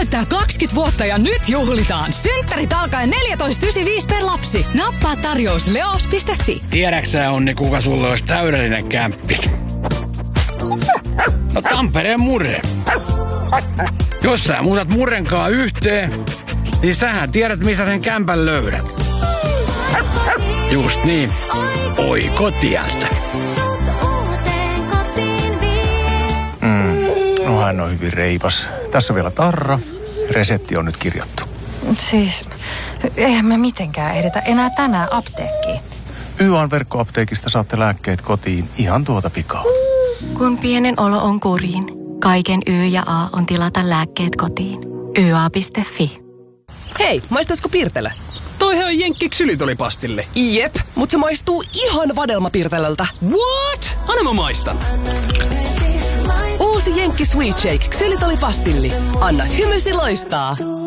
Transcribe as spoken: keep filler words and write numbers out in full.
täyttää kaksikymmentä vuotta ja nyt juhlitaan. Synttärit alkaen neljätoista yhdeksänkymmentäviisi per lapsi. Nappaa tarjous leos piste fi. Tiedäksä, Onni, kuka sulla olisi täydellinen kämppis? No Tampereen Murre. Jos sä muutat Murrenkaan yhteen, niin sähän tiedät, missä sen kämpän löydät. Just niin. Oikotieltä. Mm, no hän on hyvin reipas. Tässä vielä tarra. Resepti on nyt kirjattu. Siis, eihän me mitenkään edetä enää tänään apteekkiin. Y A N-verkkoapteekista saatte lääkkeet kotiin ihan tuota pikaa. Kun pienen olo on kuriin, kaiken Y ja A on tilata lääkkeet kotiin. y a piste fi. Hei, maistaisiko Pirtelö? Toihan on jenkki ksylitolipastille. Jep, mutta se maistuu ihan vadelmapirtelöltä. What? Anna mä maistan. Uusi jenkki Sweet Shake ksylitolipastilli. Anna hymysi loistaa.